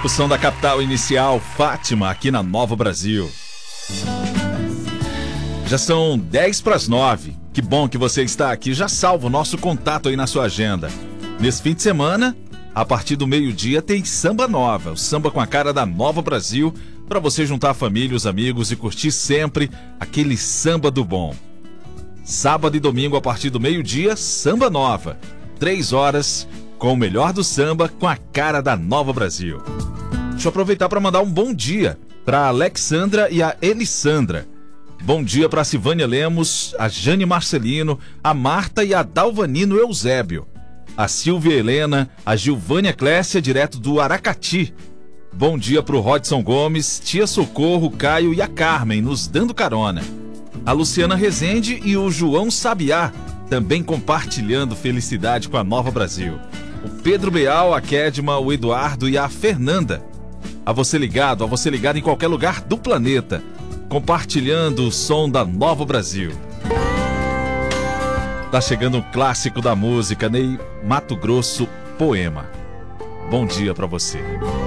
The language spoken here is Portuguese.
O som da capital inicial, Fátima, aqui na Nova Brasil. Já são 10:10. Que bom que você está aqui. Já salva o nosso contato aí na sua agenda. Nesse fim de semana, a partir do meio-dia, tem Samba Nova. O samba com a cara da Nova Brasil, para você juntar a família, os amigos e curtir sempre aquele samba do bom. Sábado e domingo, a partir do meio-dia, Samba Nova. 3 horas, com o melhor do samba, com a cara da Nova Brasil. Deixa eu aproveitar para mandar um bom dia para a Alexandra e a Elissandra. Bom dia para a Silvânia Lemos, a Jane Marcelino, a Marta e a Dalvanino Eusébio. A Silvia Helena, a Gilvânia Clécia, direto do Aracati. Bom dia para o Rodson Gomes, tia Socorro, Caio e a Carmen, nos dando carona. A Luciana Rezende e o João Sabiá, também compartilhando felicidade com a Nova Brasil. O Pedro Beal, a Kedma, o Eduardo e a Fernanda. A você ligado em qualquer lugar do planeta, compartilhando o som da Nova Brasil. Tá chegando um clássico da música, Ney Mato Grosso, Poema. Bom dia pra você.